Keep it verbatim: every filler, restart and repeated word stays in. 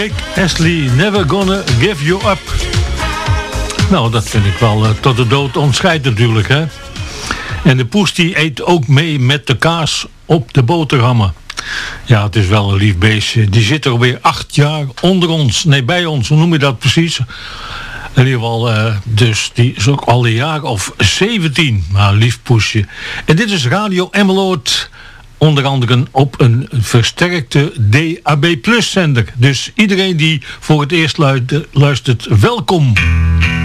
Rick Astley, Never Gonna Give You Up. Nou, dat vind ik wel uh, tot de dood ontscheidt natuurlijk, hè. En de poes die eet ook mee met de kaas op de boterhammen. Ja, het is wel een lief beestje. Die zit er alweer acht jaar onder ons. Nee, bij ons. Hoe noem je dat precies? In ieder geval, uh, dus die is ook al een jaar of zeventien. Maar lief poesje. En dit is Radio Emmeloord. Onder andere op een versterkte D A B plus zender. Dus iedereen die voor het eerst luistert, welkom.